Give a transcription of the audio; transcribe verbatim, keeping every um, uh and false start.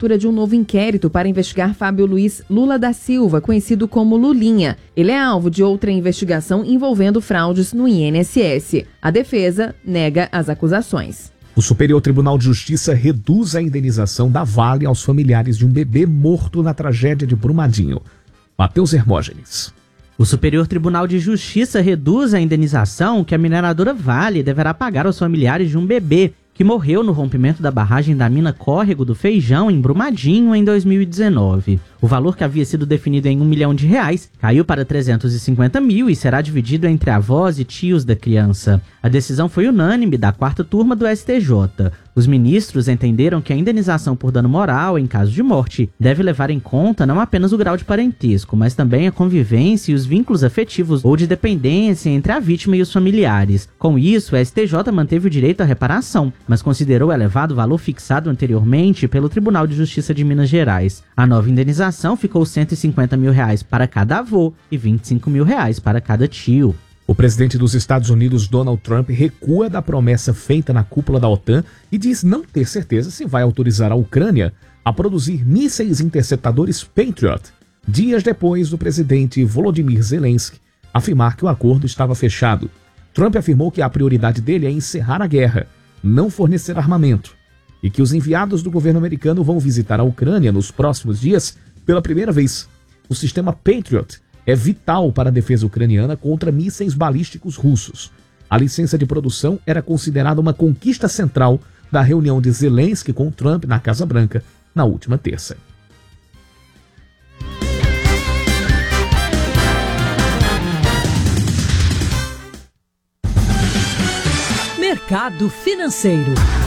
abertura de um novo inquérito para investigar Fábio Luiz Lula da Silva, conhecido como Lulinha. Ele é alvo de outra investigação envolvendo fraudes no I N S S. A defesa nega as acusações. O Superior Tribunal de Justiça reduz a indenização da Vale aos familiares de um bebê morto na tragédia de Brumadinho. Matheus Hermógenes. O Superior Tribunal de Justiça reduz a indenização que a mineradora Vale deverá pagar aos familiares de um bebê que morreu no rompimento da barragem da mina Córrego do Feijão, em Brumadinho, em dois mil e dezenove. O valor, que havia sido definido em um milhão de reais, caiu para trezentos e cinquenta mil e será dividido entre avós e tios da criança. A decisão foi unânime da quarta turma do S T J. Os ministros entenderam que a indenização por dano moral, em caso de morte, deve levar em conta não apenas o grau de parentesco, mas também a convivência e os vínculos afetivos ou de dependência entre a vítima e os familiares. Com isso, o S T J manteve o direito à reparação, mas considerou o elevado valor fixado anteriormente pelo Tribunal de Justiça de Minas Gerais. A nova indenização ficou cento e cinquenta mil reais para cada avô e vinte e cinco mil reais para cada tio. O presidente dos Estados Unidos, Donald Trump, recua da promessa feita na cúpula da OTAN e diz não ter certeza se vai autorizar a Ucrânia a produzir mísseis interceptadores Patriot, dias depois do presidente Volodymyr Zelensky afirmar que o acordo estava fechado. Trump afirmou que a prioridade dele é encerrar a guerra, não fornecer armamento, e que os enviados do governo americano vão visitar a Ucrânia nos próximos dias pela primeira vez. O sistema Patriot é vital para a defesa ucraniana contra mísseis balísticos russos. A licença de produção era considerada uma conquista central da reunião de Zelensky com Trump na Casa Branca na última terça. Mercado Financeiro.